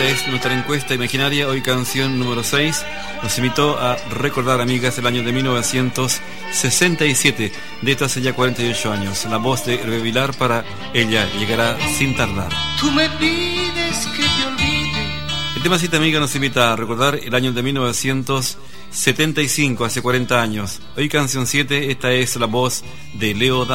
esta es nuestra encuesta imaginaria. Hoy canción número 6 nos invitó a recordar, amigas, el año de 1967. De esto hace ya 48 años. La voz de Hervé Vilar para Ella llegará sin tardar. Tú me pides que te olvide. El tema Cita Amiga nos invita a recordar el año de 1975, hace 40 años. Hoy canción 7, esta es la voz de Leo Dan.